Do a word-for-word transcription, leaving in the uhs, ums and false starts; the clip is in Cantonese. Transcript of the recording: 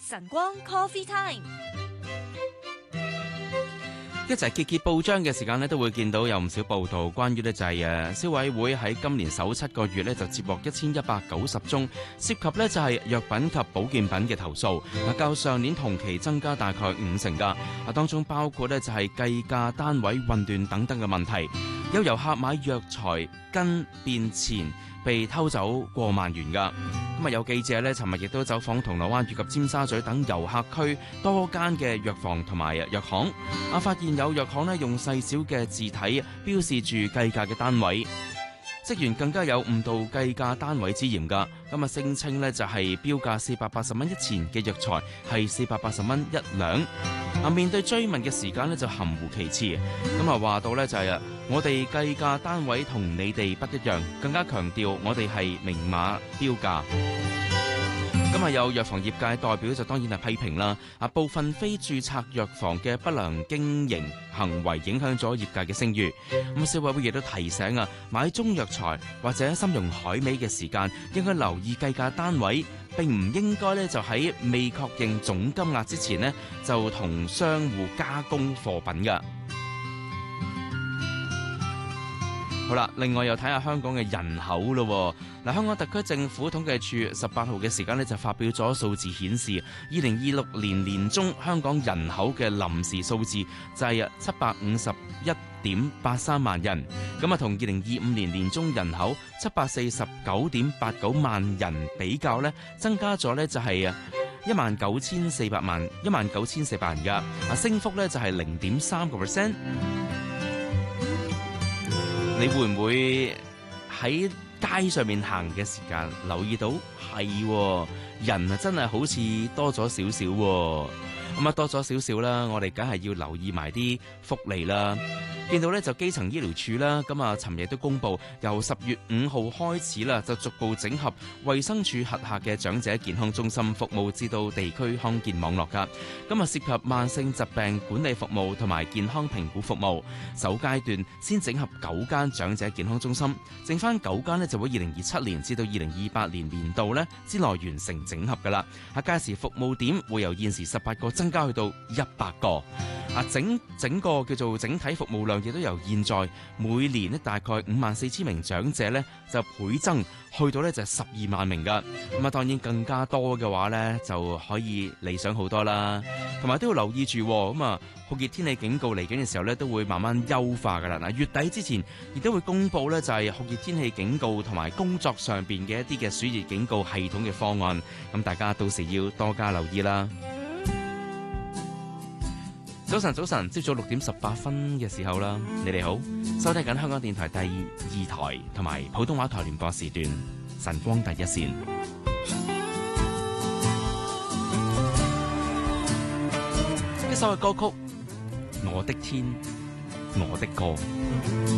晨光 Coffee Time。 一齊揭揭報章嘅時間咧，都會見到有唔少報道，關於呢就係誒消委會喺今年首七個月呢就接獲一千一百九十宗涉及呢就係藥品及保健品嘅投訴，啊較上年同期增加大概五成噶，啊當中包括呢就係計價單位混亂等等嘅問題，有遊客買藥材跟變錢被偷走過萬元噶。咁啊有記者呢尋日亦都走訪銅鑼灣以及尖沙咀等遊客區多間嘅藥房同埋藥行，啊發現有藥行呢用細小嘅字體標示住計價嘅單位，職員更加有誤導計價單位之嫌噶。咁啊聲稱呢就係標價四百八十蚊一錢嘅藥材係四百八十蚊一兩。啊面對追問嘅時間呢就含糊其辭，咁啊話到呢就係啊我哋計價單位同你哋不一樣，更加強調我哋係明碼標價。咁啊有藥房業界代表就當然係批評啦，啊部分非註冊藥房嘅不良經營行為影響咗業界嘅聲譽。咁消委會亦都提醒啊，買中藥材或者參用海味嘅時間，應該留意計價單位，並唔應該咧就喺未確認總金額之前呢，就同商戶加工貨品㗎。好啦，另外又睇下香港嘅人口咯。嗱，香港特區政府統計處十八號嘅時間呢，就發表咗數字顯示，二零二六年年中香港人口嘅臨時數字就係七百五十一點八三萬人，咁啊同二零二五年年中人口七百四十九點八九萬人比較呢，增加咗呢就係啊一萬九千四百萬一萬九千四百人噶，啊升幅呢就係零點三個 percent。你會唔會喺街上面行嘅時間留意到係人啊真係好似多咗少少，咁啊多咗少少啦，我哋梗係要留意埋啲福利啦。見到咧就基層醫療處啦，咁啊尋日都公布由十月五號開始啦，就逐步整合衛生署轄下嘅長者健康中心服務至到地區康健網絡噶。咁啊涉及慢性疾病管理服務同埋健康評估服務，首階段先整合九間長者健康中心，剩翻九間呢就會二零二七年至到二零二八年年度呢之內完成整合噶啦。啊屆時服務點會由現時十八個增加去到一百個。啊整整個叫做整體服務量亦都由現在每年呢大概五萬四千名長者呢就倍增去到呢就十二萬名噶。咁啊當然更加多嘅話呢就可以理想好多啦。同埋都要留意住咁啊酷熱天氣警告嚟緊嘅時候呢都會慢慢優化噶啦。嗱月底之前亦都會公布呢就係酷熱天氣警告同埋工作上邊嘅一啲嘅暑熱警告系統嘅方案，咁大家到時要多加留意啦。早晨，早晨，朝早六點十八分嘅時候啦，你哋好，收聽緊香港電台第二台同埋普通話台聯播時段晨光第一線。一首嘅歌曲《我的天，我的歌》。